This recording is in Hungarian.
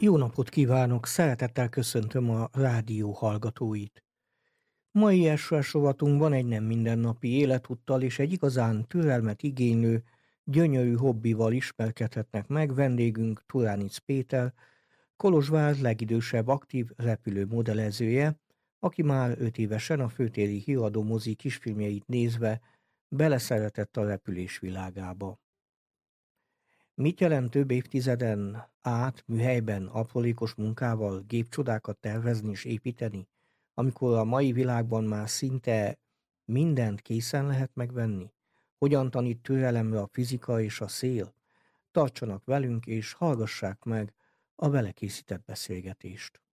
Jó napot kívánok! Szeretettel köszöntöm a rádió hallgatóit. Mai SOS rovatunkban egy nem mindennapi életúttal és egy igazán türelmet igénylő, gyönyörű hobbival ismerkedhetnek meg vendégünk Turánic Péter, Kolozsvár legidősebb aktív repülő modellezője, aki már 5 évesen a főtéri híradó mozi kisfilmjeit nézve beleszeretett a repülés világába. Mit jelent több évtizeden át műhelyben aprólékos munkával gépcsodákat tervezni és építeni, amikor a mai világban már szinte mindent készen lehet megvenni? Hogyan tanít türelemre a fizika és a szél? Tartsanak velünk és hallgassák meg a vele készített beszélgetést.